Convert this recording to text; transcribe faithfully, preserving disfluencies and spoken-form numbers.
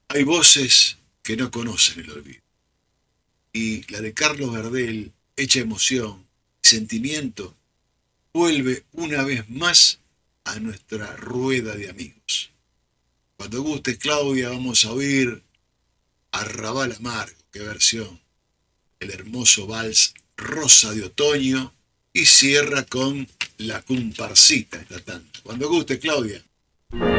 Hay voces que no conocen el olvido. Y la de Carlos Gardel, hecha emoción, sentimiento, vuelve una vez más a nuestra rueda de amigos. Cuando guste, Claudia, vamos a oír Arrabal Amargo, qué versión, el hermoso vals Rosa de Otoño, y cierra con La Comparsita esta tanda. Cuando guste, Claudia.